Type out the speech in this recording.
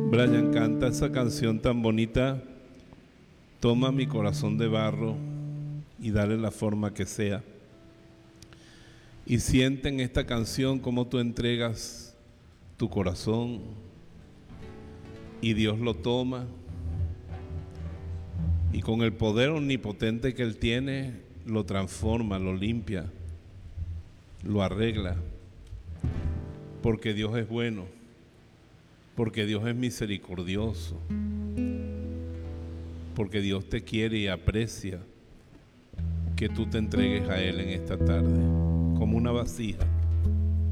Brian canta esa canción tan bonita, toma mi corazón de barro y dale la forma que sea. Y siente en esta canción cómo tú entregas tu corazón y Dios lo toma y con el poder omnipotente que Él tiene, lo transforma, lo limpia, lo arregla, porque Dios es bueno, porque Dios es misericordioso, porque Dios te quiere y aprecia que tú te entregues a Él en esta tarde, como una vasija.